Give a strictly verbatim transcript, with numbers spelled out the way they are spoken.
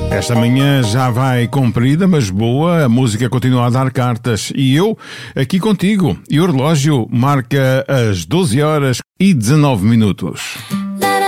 Esta manhã já vai comprida, mas boa, a música continua a dar cartas e eu aqui contigo. E o relógio marca as doze horas e dezanove minutos.